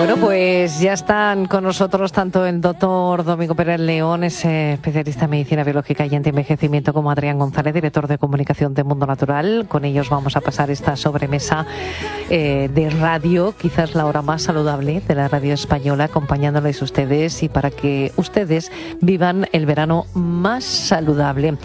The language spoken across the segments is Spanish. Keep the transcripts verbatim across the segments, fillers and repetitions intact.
Bueno, pues ya están con nosotros tanto el doctor Domingo Pérez León, es especialista en medicina biológica y antienvejecimiento, como Adrián González, director de comunicación de Mundo Natural. Con ellos vamos a pasar esta sobremesa eh, de radio, quizás la hora más saludable de la radio española, acompañándoles ustedes y para que ustedes vivan el verano más saludable.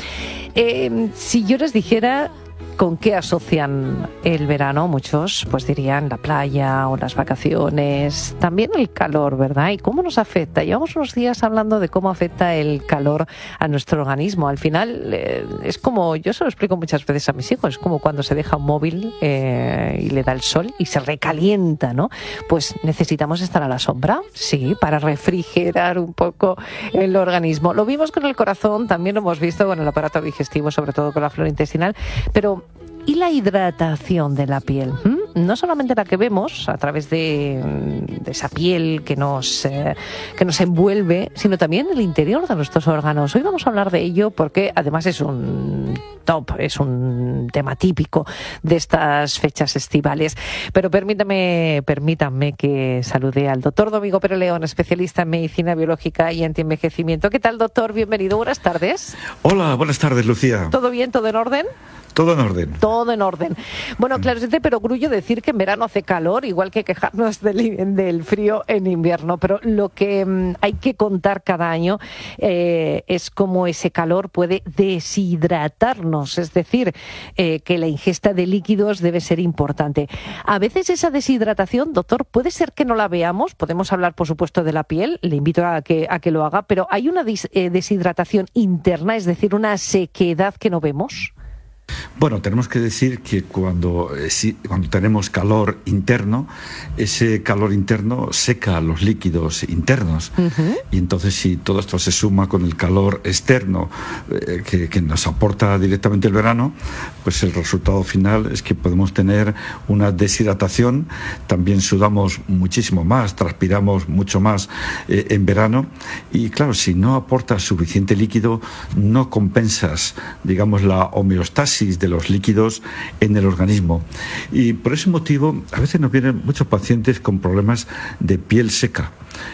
Eh, si yo les dijera ¿con qué asocian el verano? Muchos pues dirían la playa o las vacaciones, también el calor, ¿verdad? ¿Y cómo nos afecta? Llevamos unos días hablando de cómo afecta el calor a nuestro organismo. Al final eh, es como, yo se lo explico muchas veces a mis hijos, es como cuando se deja un móvil eh, y le da el sol y se recalienta, ¿no? Pues necesitamos estar a la sombra, sí, para refrigerar un poco el organismo. Lo vimos con el corazón, también lo hemos visto con el aparato digestivo, sobre todo con la flora intestinal, pero ¿y la hidratación de la piel? ¿Mm? No solamente la que vemos a través de, de esa piel que nos, eh, que nos envuelve, sino también el interior de nuestros órganos. Hoy vamos a hablar de ello porque además es un top, es un tema típico de estas fechas estivales. Pero permítame, permítanme que salude al doctor Domingo Pérez León, especialista en medicina biológica y antienvejecimiento. ¿Qué tal, doctor? Bienvenido, buenas tardes. Hola, buenas tardes, Lucía. ¿Todo bien? ¿Todo en orden? Todo en orden. Todo en orden. Bueno, claro, es de perogrullo decir que en verano hace calor, igual que quejarnos del, del frío en invierno, pero lo que mmm, hay que contar cada año eh, es cómo ese calor puede deshidratarnos, es decir, eh, que la ingesta de líquidos debe ser importante. A veces esa deshidratación, doctor, puede ser que no la veamos, podemos hablar por supuesto de la piel, le invito a que, a que lo haga, pero hay una dis, eh, deshidratación interna, es decir, una sequedad que no vemos. Bueno, tenemos que decir que cuando, eh, si, cuando tenemos calor interno, ese calor interno seca los líquidos internos. Uh-huh. Y entonces si todo esto se suma con el calor externo eh, que, que nos aporta directamente el verano, pues el resultado final es que podemos tener una deshidratación. También sudamos muchísimo más, transpiramos mucho más eh, en verano. Y claro, si no aportas suficiente líquido, no compensas, digamos, la homeostasis de los líquidos en el organismo. Y por ese motivo a veces nos vienen muchos pacientes con problemas de piel seca,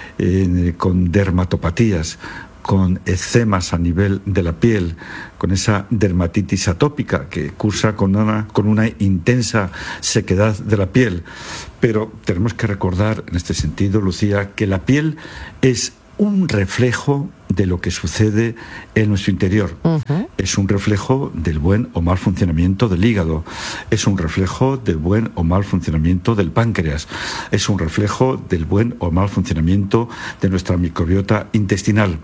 eh, con dermatopatías, con eczemas a nivel de la piel, con esa dermatitis atópica que cursa con una, con una intensa sequedad de la piel. Pero tenemos que recordar en este sentido, Lucía, que la piel es un reflejo de lo que sucede en nuestro interior. Uh-huh. Es un reflejo del buen o mal funcionamiento del hígado, es un reflejo del buen o mal funcionamiento del páncreas, es un reflejo del buen o mal funcionamiento de nuestra microbiota intestinal.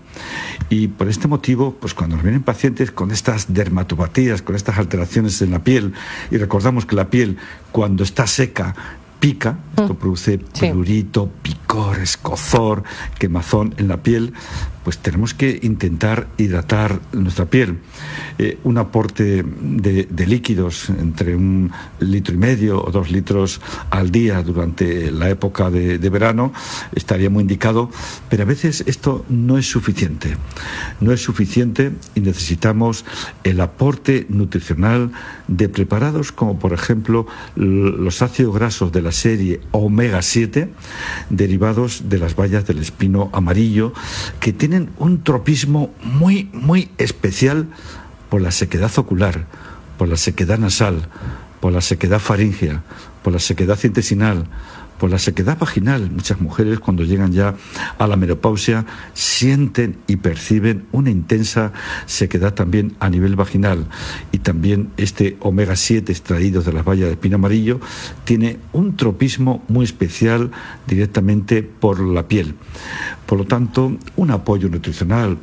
Y por este motivo, pues cuando nos vienen pacientes con estas dermatopatías, con estas alteraciones en la piel, y recordamos que la piel cuando está seca pica, esto produce prurito, picor, escozor, quemazón en la piel, pues tenemos que intentar hidratar nuestra piel. Eh, un aporte de, de líquidos entre un litro y medio o dos litros al día durante la época de, de verano estaría muy indicado, pero a veces esto no es suficiente. No es suficiente y necesitamos el aporte nutricional de preparados como por ejemplo los ácidos grasos de la serie omega siete derivados de las bayas del espino amarillo, que tienen un tropismo muy, muy especial por la sequedad ocular, por la sequedad nasal, por la sequedad faríngea, por la sequedad intestinal, por la sequedad vaginal. Muchas mujeres cuando llegan ya a la menopausia sienten y perciben una intensa sequedad también a nivel vaginal. Y también este omega siete extraído de las bayas de espino amarillo tiene un tropismo muy especial directamente por la piel. Por lo tanto, un apoyo nutricional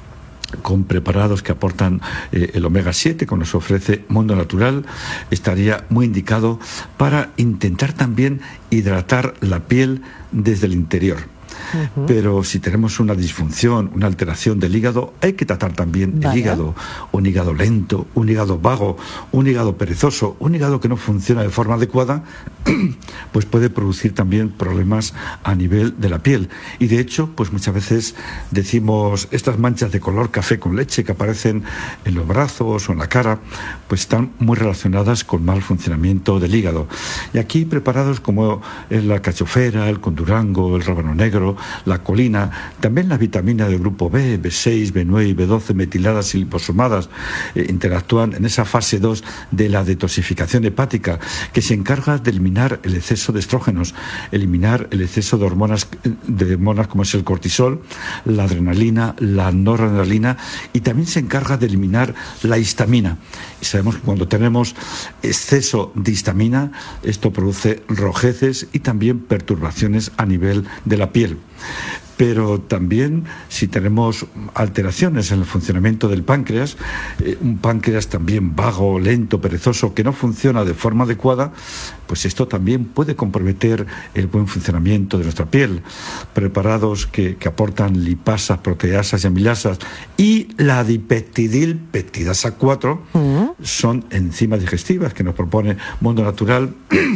con preparados que aportan eh, el omega siete, como nos ofrece Mundo Natural, estaría muy indicado para intentar también hidratar la piel desde el interior. Uh-huh. Pero si tenemos una disfunción, una alteración del hígado, hay que tratar también Vaya. el hígado. Un hígado lento, un hígado vago, un hígado perezoso, un hígado que no funciona de forma adecuada, pues puede producir también problemas a nivel de la piel. Y de hecho, pues muchas veces decimos estas manchas de color café con leche que aparecen en los brazos o en la cara, pues están muy relacionadas con mal funcionamiento del hígado. Y aquí preparados como es la cachofera, el condurango, el rábano negro, la colina, también las vitaminas del grupo B, B seis, B nueve y B doce metiladas y liposomadas eh, interactúan en esa fase dos de la detoxificación hepática, que se encarga de eliminar el exceso de estrógenos, eliminar el exceso de hormonas, de hormonas como es el cortisol, la adrenalina, la noradrenalina, y también se encarga de eliminar la histamina. Y sabemos que cuando tenemos exceso de histamina, esto produce rojeces y también perturbaciones a nivel de la piel. Pero también si tenemos alteraciones en el funcionamiento del páncreas, eh, un páncreas también vago, lento, perezoso, que no funciona de forma adecuada, pues esto también puede comprometer el buen funcionamiento de nuestra piel. Preparados que, que aportan lipasas, proteasas y amilasas y la dipeptidil peptidasa cuatro uh-huh. son enzimas digestivas que nos propone Mundo Natural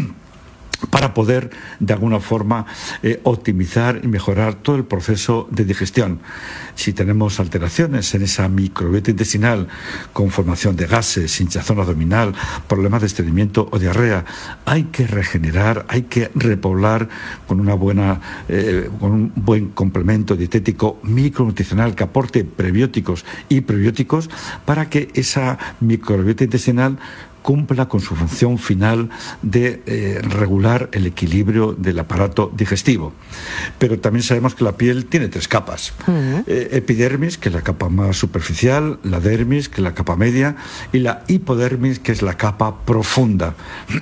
para poder, de alguna forma, eh, optimizar y mejorar todo el proceso de digestión. Si tenemos alteraciones en esa microbiota intestinal, con formación de gases, hinchazón abdominal, problemas de estreñimiento o diarrea, hay que regenerar, hay que repoblar con una buena, eh, con un buen complemento dietético micronutricional que aporte prebióticos y prebióticos para que esa microbiota intestinal cumpla con su función final de eh, regular el equilibrio del aparato digestivo. Pero también sabemos que la piel tiene tres capas. Uh-huh. Eh, epidermis, que es la capa más superficial, la dermis, que es la capa media, y la hipodermis, que es la capa profunda.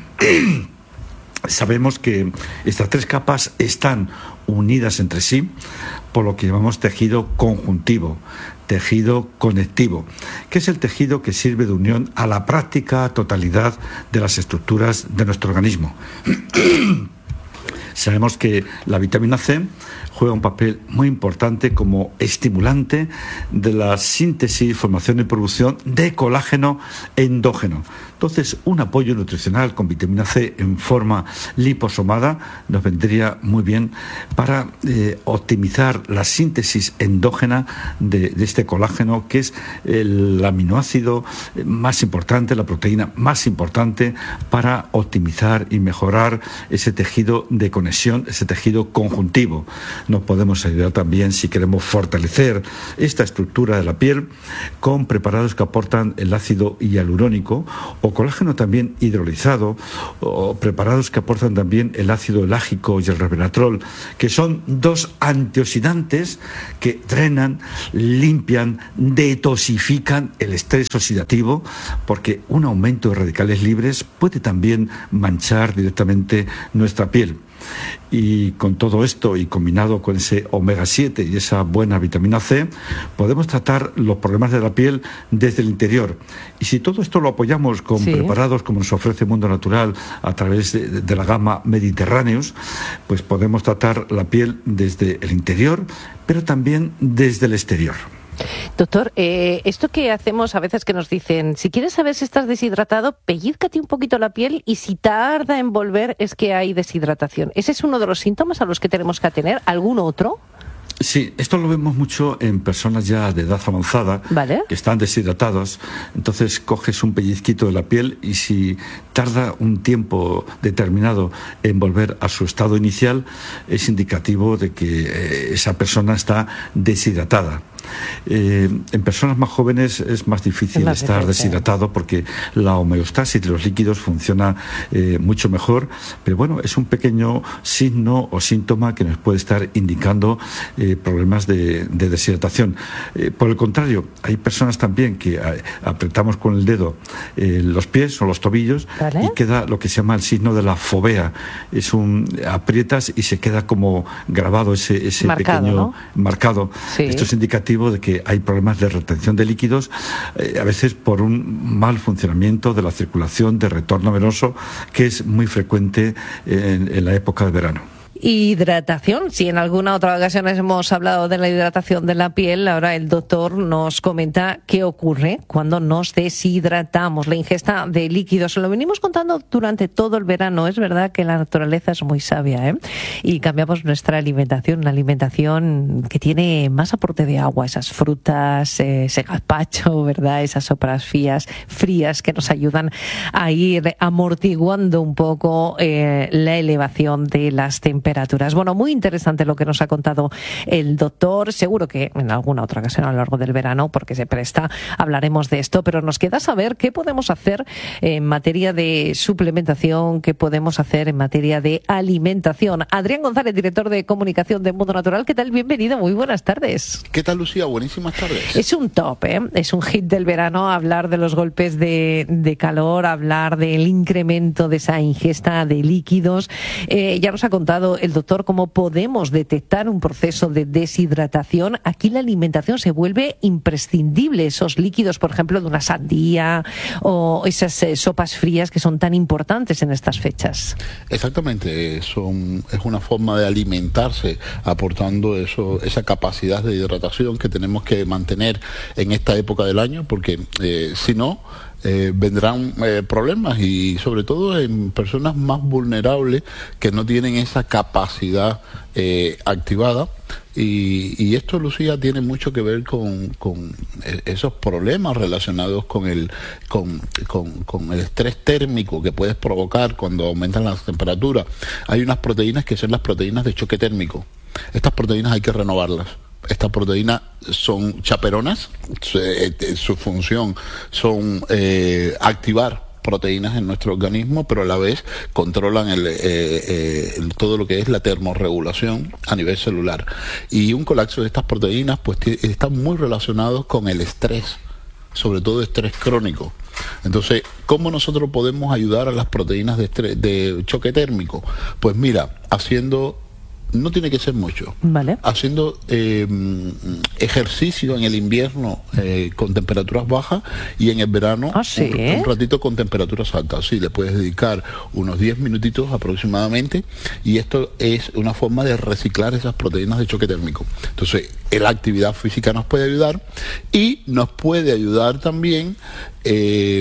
Sabemos que estas tres capas están unidas entre sí por lo que llamamos tejido conjuntivo, tejido conectivo, que es el tejido que sirve de unión a la práctica totalidad de las estructuras de nuestro organismo. Sabemos que la vitamina C juega un papel muy importante como estimulante de la síntesis, formación y producción de colágeno endógeno. Entonces, un apoyo nutricional con vitamina C en forma liposomada nos vendría muy bien para eh, optimizar la síntesis endógena de, de este colágeno, que es el aminoácido más importante, la proteína más importante para optimizar y mejorar ese tejido de conexión, ese tejido conjuntivo. Nos podemos ayudar también, si queremos fortalecer esta estructura de la piel, con preparados que aportan el ácido hialurónico o colágeno también hidrolizado, o preparados que aportan también el ácido elágico y el resveratrol, que son dos antioxidantes que drenan, limpian, detoxifican el estrés oxidativo, porque un aumento de radicales libres puede también manchar directamente nuestra piel. Y con todo esto y combinado con ese omega siete y esa buena vitamina C, podemos tratar los problemas de la piel desde el interior. Y si todo esto lo apoyamos con sí. preparados como nos ofrece Mundo Natural a través de, de la gama Mediterráneos, pues podemos tratar la piel desde el interior, pero también desde el exterior. Doctor, eh, esto que hacemos a veces que nos dicen, si quieres saber si estás deshidratado, pellízcate un poquito la piel y si tarda en volver es que hay deshidratación. ¿Ese es uno de los síntomas a los que tenemos que atener? ¿Algún otro? Sí, esto lo vemos mucho en personas ya de edad avanzada, ¿vale?, que están deshidratados. Entonces coges un pellizquito de la piel y si tarda un tiempo determinado en volver a su estado inicial, es indicativo de que eh, esa persona está deshidratada. Eh, en personas más jóvenes es más difícil es estar deshidratado porque la homeostasis de los líquidos funciona eh, mucho mejor, pero bueno, es un pequeño signo o síntoma que nos puede estar indicando eh, problemas de, de deshidratación. Eh, por el contrario, hay personas también que eh, apretamos con el dedo eh, los pies o los tobillos, ¿vale?, y queda lo que se llama el signo de la fovea. Es un aprietas y se queda como grabado ese, ese marcado, pequeño ¿no? marcado. Sí. Esto es indicativo de que hay problemas de retención de líquidos, eh, a veces por un mal funcionamiento de la circulación de retorno venoso, que es muy frecuente en, en la época de verano. Hidratación. Si en alguna otra ocasión hemos hablado de la hidratación de la piel, ahora el doctor nos comenta qué ocurre cuando nos deshidratamos. La ingesta de líquidos, lo venimos contando durante todo el verano. Es verdad que la naturaleza es muy sabia, ¿eh? Y cambiamos nuestra alimentación, una alimentación que tiene más aporte de agua, esas frutas, eh, ese gazpacho, ¿verdad? Esas sopas frías, frías que nos ayudan a ir amortiguando un poco eh, la elevación de las temperaturas. Temperaturas. Bueno, muy interesante lo que nos ha contado el doctor. Seguro que en alguna otra ocasión a lo largo del verano, porque se presta, hablaremos de esto, pero nos queda saber qué podemos hacer en materia de suplementación, qué podemos hacer en materia de alimentación. Adrián González, director de comunicación de Mundo Natural, ¿qué tal? Bienvenido, muy buenas tardes. ¿Qué tal, Lucía? Buenísimas tardes. Es un top, ¿eh? Es un hit del verano hablar de los golpes de, de calor, hablar del incremento de esa ingesta de líquidos. Eh, ya nos ha contado el doctor cómo podemos detectar un proceso de deshidratación. Aquí la alimentación se vuelve imprescindible. Esos líquidos, por ejemplo, de una sandía o esas eh, sopas frías que son tan importantes en estas fechas. Exactamente, son, es una forma de alimentarse aportando eso, esa capacidad de hidratación que tenemos que mantener en esta época del año, porque eh, si no, Eh, vendrán eh, problemas, y sobre todo en personas más vulnerables que no tienen esa capacidad eh, activada. Y, y esto, Lucía, tiene mucho que ver con, con esos problemas relacionados con el, con, con, con el estrés térmico que puedes provocar cuando aumentan las temperaturas. Hay unas proteínas que son las proteínas de choque térmico. Estas proteínas hay que renovarlas. Estas proteínas son chaperonas, su, su función son eh, activar proteínas en nuestro organismo, pero a la vez controlan el, eh, eh, el, todo lo que es la termorregulación a nivel celular. Y un colapso de estas proteínas pues están muy relacionados con el estrés, sobre todo estrés crónico. Entonces, ¿cómo nosotros podemos ayudar a las proteínas de, estrés, de choque térmico? Pues mira, haciendo... No tiene que ser mucho. Vale. Haciendo eh, ejercicio en el invierno eh, con temperaturas bajas, y en el verano ¿Ah, sí? un, un ratito con temperaturas altas. Sí, le puedes dedicar unos diez minutitos aproximadamente, y esto es una forma de reciclar esas proteínas de choque térmico. Entonces, la actividad física nos puede ayudar, y nos puede ayudar también eh,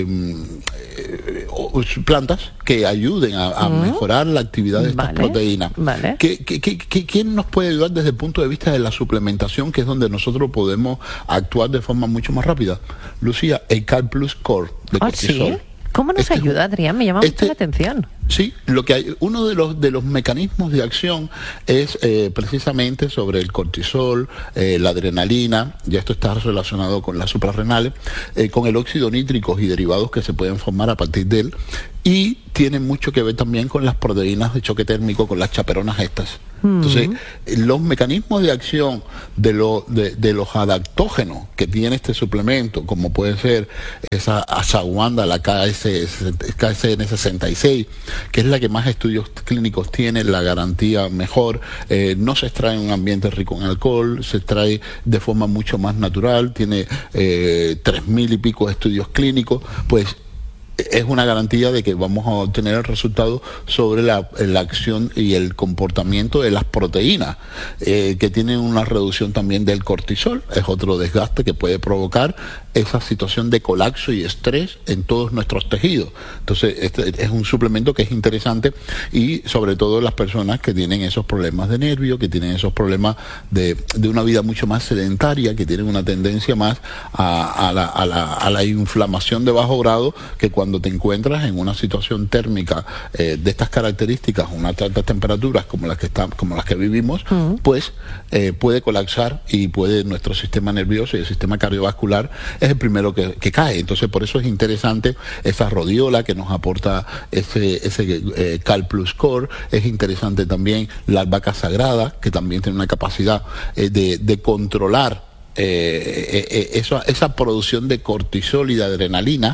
eh, plantas que ayuden a, a mm. mejorar la actividad de estas vale. proteínas. Vale. ¿Qué, qué, qué, qué, ¿Quién nos puede ayudar desde el punto de vista de la suplementación, que es donde nosotros podemos actuar de forma mucho más rápida? Lucía, el Cal Plus Core de ¿Ah, cortisol. sí? ¿Cómo nos este, ayuda, Adrián? Me llama este, mucho la atención. Sí, lo que hay, uno de los de los mecanismos de acción es eh, precisamente sobre el cortisol, eh, la adrenalina, ya esto está relacionado con las suprarrenales, eh, con el óxido nítrico y derivados que se pueden formar a partir de él, y tiene mucho que ver también con las proteínas de choque térmico, con las chaperonas estas. Entonces, los mecanismos de acción de, lo, de, de los adaptógenos que tiene este suplemento, como puede ser esa ashwagandha, la K S N sesenta y seis, que es la que más estudios clínicos tiene, la garantía mejor, eh, no se extrae en un ambiente rico en alcohol, se extrae de forma mucho más natural, tiene eh, tres mil y pico estudios clínicos, pues es una garantía de que vamos a obtener el resultado sobre la, la acción y el comportamiento de las proteínas, eh, que tienen una reducción también del cortisol. Es otro desgaste que puede provocar esa situación de colapso y estrés en todos nuestros tejidos. Entonces, este es un suplemento que es interesante, y sobre todo las personas que tienen esos problemas de nervio, que tienen esos problemas de, de una vida mucho más sedentaria, que tienen una tendencia más a, a, la, a, la, a la inflamación de bajo grado, que cuando Cuando te encuentras en una situación térmica eh, de estas características, unas altas temperaturas como las que están, como las que vivimos, uh-huh. pues eh, puede colapsar, y puede nuestro sistema nervioso y el sistema cardiovascular es el primero que, que cae. Entonces, por eso es interesante esa rodiola que nos aporta ese, ese eh, Cal Plus Core. Es interesante también la albahaca sagrada, que también tiene una capacidad eh, de, de controlar eh, eh, eh, esa, esa producción de cortisol y de adrenalina,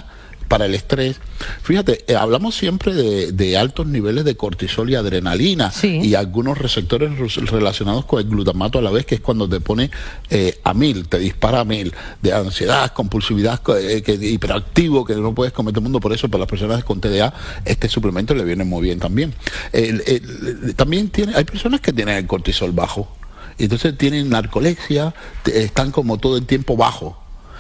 para el estrés. Fíjate, eh, hablamos siempre de, de altos niveles de cortisol y adrenalina, sí, y algunos receptores relacionados con el glutamato a la vez, que es cuando te pone eh, a mil, te dispara a mil, de ansiedad, compulsividad, eh, que hiperactivo, que no puedes comer todo el mundo. Por eso, para las personas con T D A, este suplemento le viene muy bien también. El, el, también tiene, hay personas que tienen el cortisol bajo, entonces tienen narcolepsia, están como todo el tiempo bajo.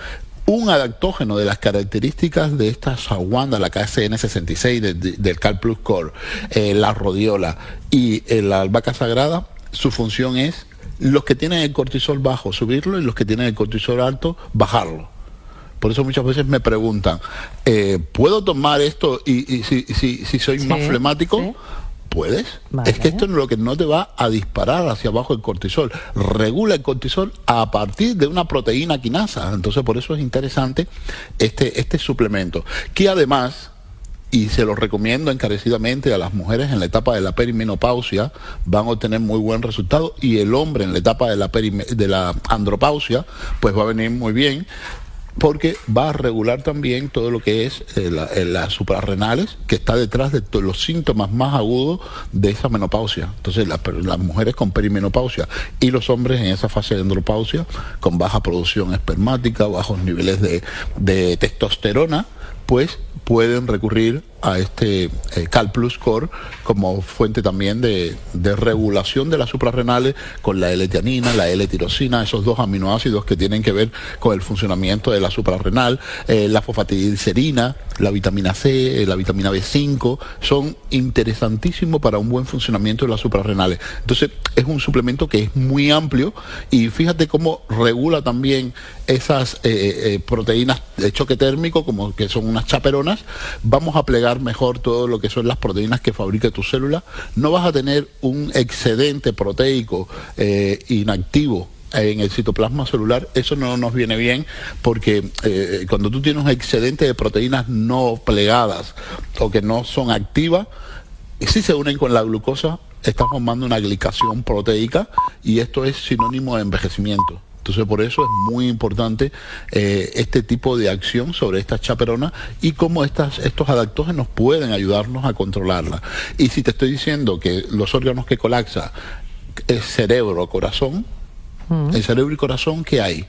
Un adaptógeno de las características de esta ashwagandha, la K S N sesenta y seis de, de, del Cal Plus Core, eh, la rodiola y eh, la albahaca sagrada, su función es, los que tienen el cortisol bajo, subirlo, y los que tienen el cortisol alto, bajarlo. Por eso muchas veces me preguntan, eh, ¿puedo tomar esto y, y si, si, si soy sí, más flemático? ¿Sí? Puedes. Vale. Es que esto es lo que no te va a disparar hacia abajo el cortisol. Regula el cortisol a partir de una proteína quinasa. Entonces, por eso es interesante este, este suplemento. Que además, y se lo recomiendo encarecidamente a las mujeres en la etapa de la perimenopausia, van a obtener muy buen resultado. Y el hombre en la etapa de la, perime, de la andropausia, pues va a venir muy bien, porque va a regular también todo lo que es eh, la, eh, las suprarrenales, que está detrás de todos los síntomas más agudos de esa menopausia. Entonces, la, las mujeres con perimenopausia y los hombres en esa fase de andropausia, con baja producción espermática, bajos niveles de, de testosterona, pues pueden recurrir a este eh, Cal Plus Core como fuente también de, de regulación de las suprarrenales, con la L-tianina, la L-tirosina, esos dos aminoácidos que tienen que ver con el funcionamiento de la suprarrenal, eh, la fosfatidilcerina, la vitamina C, eh, la vitamina B cinco, son interesantísimos para un buen funcionamiento de las suprarrenales. Entonces, es un suplemento que es muy amplio, y fíjate cómo regula también esas eh, eh, proteínas de choque térmico, como que son unas chaperonas. Vamos a plegar mejor todo lo que son las proteínas que fabrica tu célula. No vas a tener un excedente proteico eh, inactivo en el citoplasma celular. Eso no nos viene bien, porque eh, cuando tú tienes un excedente de proteínas no plegadas o que no son activas, si se unen con la glucosa, estás formando una glicación proteica, y esto es sinónimo de envejecimiento. Entonces, por eso es muy importante eh, este tipo de acción sobre estas chaperonas, y cómo estas, estos adaptógenos pueden ayudarnos a controlarla. Y si te estoy diciendo que los órganos que colapsan es cerebro, corazón, mm. el cerebro y corazón, ¿qué hay?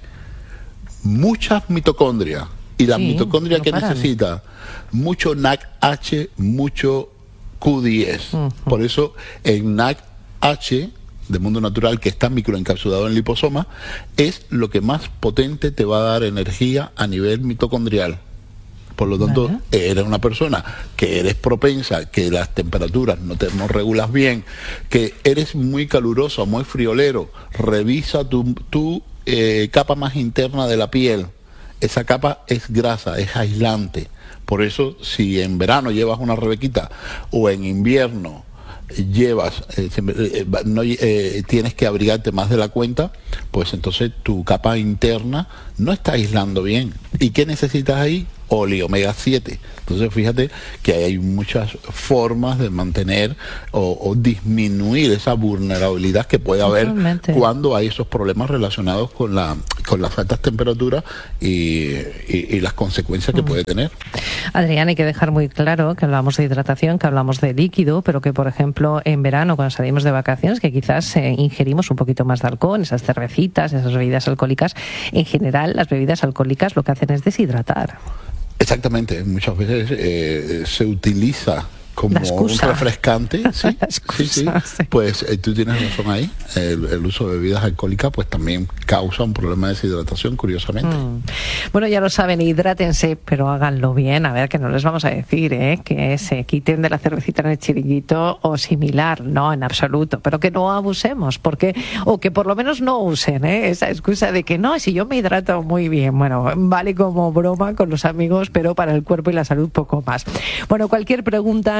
Muchas mitocondrias. Y las sí, mitocondrias no que paran. Necesita mucho N A C H, mucho Q diez. Mm-hmm. Por eso en N A C H de Mundo Natural, que está microencapsulado en liposoma, es lo que más potente te va a dar energía a nivel mitocondrial. Por lo tanto, vale, eres una persona que eres propensa, que las temperaturas no te no regulas bien, que eres muy caluroso, muy friolero. Revisa tu, tu eh, capa más interna de la piel. Esa capa es grasa, es aislante. Por eso, si en verano llevas una rebequita, o en invierno llevas, eh, eh, no, eh, tienes que abrigarte más de la cuenta, pues entonces tu capa interna no está aislando bien. ¿Y qué necesitas ahí? Oli, omega siete. Entonces, fíjate que hay muchas formas de mantener o, o disminuir esa vulnerabilidad que puede haber cuando hay esos problemas relacionados con la con las altas temperaturas y, y, y las consecuencias que mm. puede tener. Adrián, hay que dejar muy claro que hablamos de hidratación, que hablamos de líquido, pero que, por ejemplo, en verano, cuando salimos de vacaciones, que quizás eh, ingerimos un poquito más de alcohol, esas cervecitas, esas bebidas alcohólicas, en general las bebidas alcohólicas lo que hacen es deshidratar. Exactamente, muchas veces eh, se utiliza como un refrescante, ¿sí? Sí, sí. Pues eh, tú tienes razón ahí. El, el uso de bebidas alcohólicas pues también causa un problema de deshidratación, curiosamente. Mm. Bueno, ya lo saben, hidrátense, pero háganlo bien. A ver, que no les vamos a decir ¿eh? que se quiten de la cervecita en el chiringuito o similar, no, en absoluto, pero que no abusemos, porque o que por lo menos no usen ¿eh? esa excusa de que no, si yo me hidrato muy bien. Bueno, vale como broma con los amigos, pero para el cuerpo y la salud poco más. Bueno, cualquier pregunta,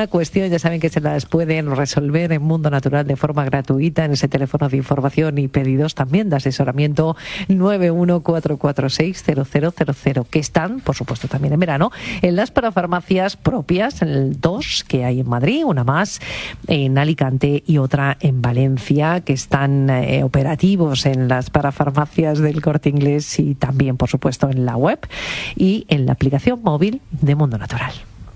alguna cuestión, ya saben que se las pueden resolver en Mundo Natural de forma gratuita en ese teléfono de información y pedidos también de asesoramiento nueve uno cuatro cuatro seis cero cero cero cero, que están, por supuesto, también en verano en las parafarmacias propias, en dos que hay en Madrid, una más en Alicante y otra en Valencia, que están eh, operativos en las parafarmacias del Corte Inglés y también, por supuesto, en la web y en la aplicación móvil de Mundo Natural.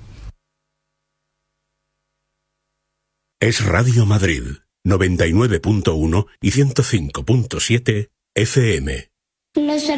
Es Radio Madrid, noventa y nueve punto uno y ciento cinco punto siete F M. Los